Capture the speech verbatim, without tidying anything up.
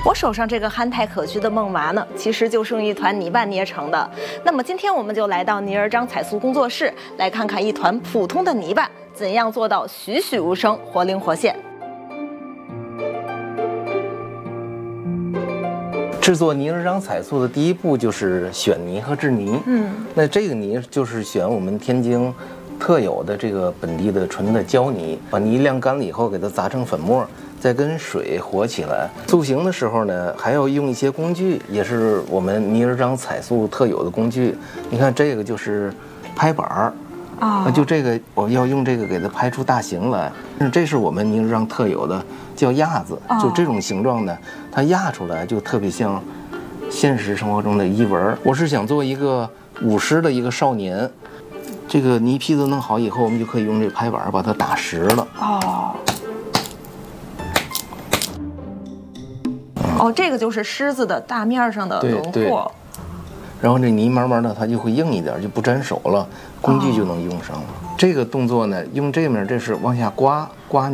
我手上这个憨态可掬的梦娃呢，其实就是用一团泥巴捏成的。那么今天我们就来到泥儿张彩塑工作室，来看看一团普通的泥巴怎样做到栩栩如生、活灵活现。 制作泥儿张彩塑的第一步就是选泥和制泥。嗯，那这个泥就是选我们天津特有的这个本地的纯的胶泥，把泥晾干了以后，给它砸成粉末，再跟水和起来。塑形的时候呢，还要用一些工具，也是我们泥儿张彩塑特有的工具。你看这个就是拍板儿。啊，就这个我要用这个给它拍出大形来。这是我们泥儿张特有的，叫压子，就这种形状的，它压出来就特别像现实生活中的衣纹。我是想做一个舞狮的一个少年。这个泥坯子弄好以后，我们就可以用这拍板把它打实了。 哦。哦，这个就是狮子的大面上的轮廓。 然后这泥慢慢的它就会硬一点，就不粘手了，工具就能用上了。哦、这个动作呢，用这面这是往下刮刮